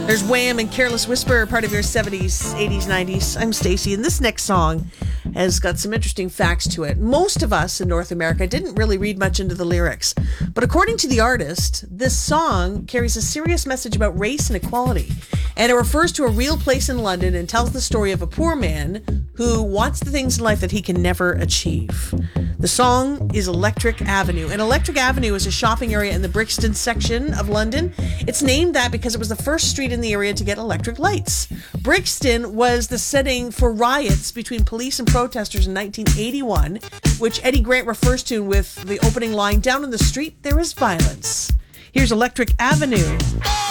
There's Wham and Careless Whisper, part of your 70s, 80s, 90s. I'm Stacey, and this next song has got some interesting facts to it. Most of us in North America didn't really read much into the lyrics, but according to the artist, this song carries a serious message about race and equality, and it refers to a real place in London and tells the story of a poor man who wants the things in life that he can never achieve. The song is Electric Avenue, and Electric Avenue is a shopping area in the Brixton section of London. It's named that because it was the first street in the area to get electric lights. Brixton was the setting for riots between police and protesters in 1981, which Eddie Grant refers to with the opening line, "Down in the street, there is violence." Here's Electric Avenue.